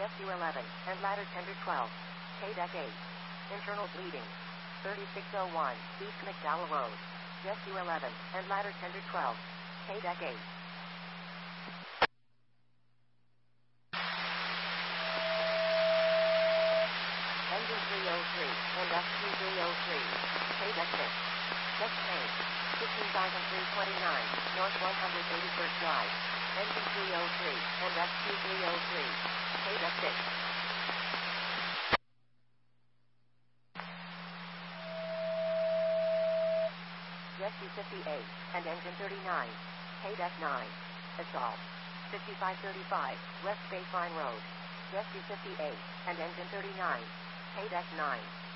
SU-11, and ladder tender 12. K-Deck 8. Internal bleeding. 3601, East McDowell Road. SU-11, and ladder tender 12. K-Deck 8. Engine 303, and SQ-303. K-Deck 6. Check change. 15,329, North 181st Drive. Engine 303, and SQ-303. K-Deck 6. SU-58, and engine 39. K-Deck 9. Assault. 5535, West Baseline Road. SU-58, and engine 39. K-Deck 9.